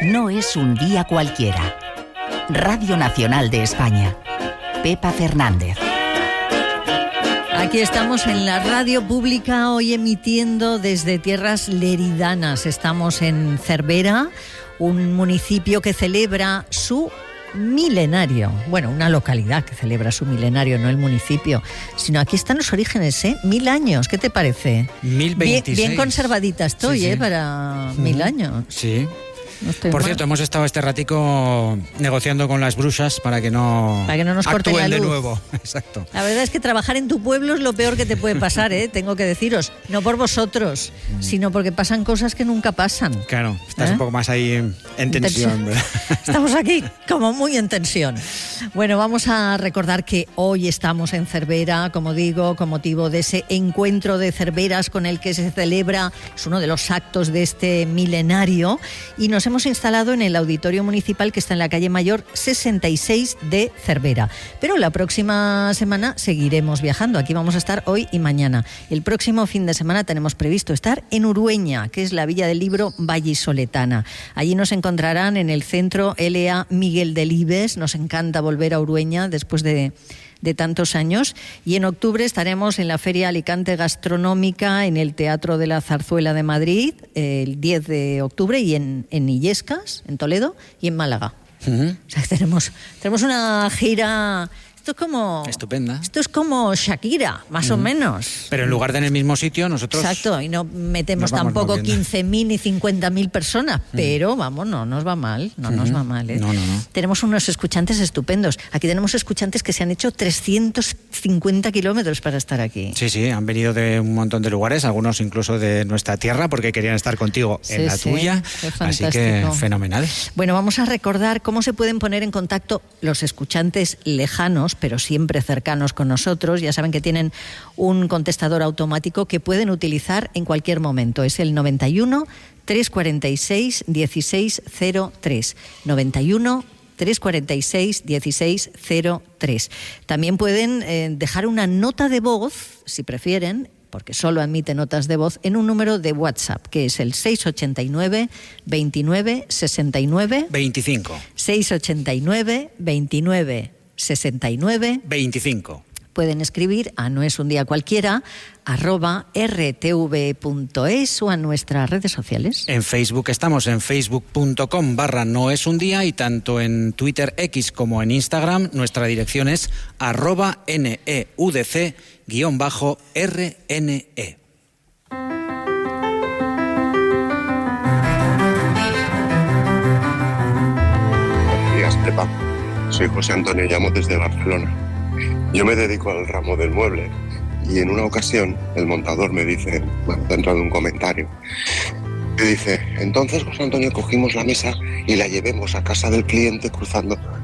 No es un día cualquiera. Radio Nacional de España. Pepa Fernández. Aquí estamos en la radio pública, hoy emitiendo desde tierras leridanas. Estamos en Cervera, un municipio que celebra su milenario. Bueno, una localidad que celebra su milenario, no el municipio. Sino aquí están los orígenes, 1000 años. ¿Qué te parece? 1026. Bien conservadita estoy, sí. para 1000 años. Sí. No Por cierto, hemos estado este ratico negociando con las brujas para que no nos corten la luz de nuevo. Exacto. La verdad es que trabajar en tu pueblo es lo peor que te puede pasar, tengo que deciros. No por vosotros, sino porque pasan cosas que nunca pasan. Claro, estás un poco más ahí en tensión, ¿verdad? Estamos aquí como muy en tensión. Bueno, vamos a recordar que hoy estamos en Cervera, como digo, con motivo de ese encuentro de Cerveras con el que se celebra, es uno de los actos de este milenario, y nos hemos instalado en el Auditorio Municipal que está en la calle Mayor 66 de Cervera. Pero la próxima semana seguiremos viajando. Aquí vamos a estar hoy y mañana. El próximo fin de semana tenemos previsto estar en Urueña, que es la Villa del Libro vallisoletana. Allí nos encontrarán en el Centro L.A. Miguel Delibes. Nos encanta volver a Urueña después de tantos años, y en octubre estaremos en la Feria Alicante Gastronómica en el Teatro de la Zarzuela de Madrid el 10 de octubre y en Illescas, en Toledo, y en Málaga. O sea, tenemos una gira. Esto es como... Estupenda. Esto es como Shakira, más o menos. Pero en lugar de en el mismo sitio, nosotros... Exacto, y no metemos tampoco 15.000 ni 50.000 personas, pero vamos, no nos va mal, nos va mal. No. Tenemos unos escuchantes estupendos. Aquí tenemos escuchantes que se han hecho 350 kilómetros para estar aquí. Sí, han venido de un montón de lugares, algunos incluso de nuestra tierra, porque querían estar contigo en la tuya. Así que fenomenal. Bueno, vamos a recordar cómo se pueden poner en contacto los escuchantes lejanos, pero siempre cercanos con nosotros. Ya saben que tienen un contestador automático que pueden utilizar en cualquier momento. Es el 91 346 1603. 91 346 1603. También pueden dejar una nota de voz, si prefieren, porque solo admite notas de voz, en un número de WhatsApp, que es el 689 29 69 25. 689 29 69 25. Pueden escribir a noesundíacualquiera @rtv.es o a nuestras redes sociales. En Facebook estamos en facebook.com/noesundía y tanto en Twitter X como en Instagram nuestra dirección es @neudc_rne. Buenos días, Pepa. Soy José Antonio, llamo desde Barcelona. Yo me dedico al ramo del mueble y en una ocasión el montador me dice, dentro de un comentario, me dice, entonces José Antonio cogimos la mesa y la llevemos a casa del cliente cruzando